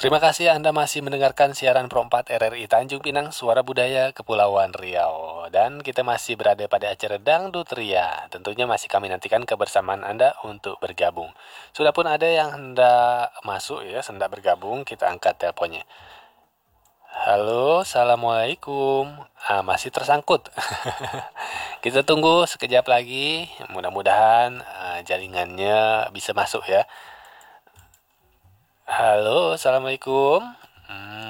Terima kasih Anda masih mendengarkan siaran Pro 4 RRI Tanjung Pinang, Suara Budaya Kepulauan Riau. Dan kita masih berada pada acara Dangdut Ria. Tentunya masih kami nantikan kebersamaan Anda untuk bergabung. Sudah pun ada yang hendak masuk ya, hendak bergabung, kita angkat teleponnya. Halo, Assalamualaikum. Masih tersangkut. Kita tunggu sekejap lagi. Mudah-mudahan jaringannya bisa masuk ya. Halo, Assalamualaikum.